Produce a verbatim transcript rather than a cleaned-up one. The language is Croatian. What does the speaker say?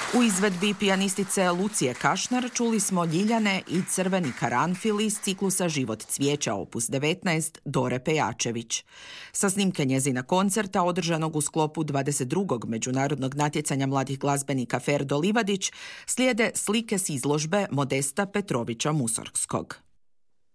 U izvedbi pijanistice Lucije Kašnar čuli smo Ljiljane i Crveni karanfil iz ciklusa Život cvijeća opus devetnaest Dore Pejačević. Sa snimke njezina koncerta održanog u sklopu dvadeset drugog međunarodnog natjecanja mladih glazbenika Ferdo Livadić slijede slike s izložbe Modesta Petrovića Musorgskog.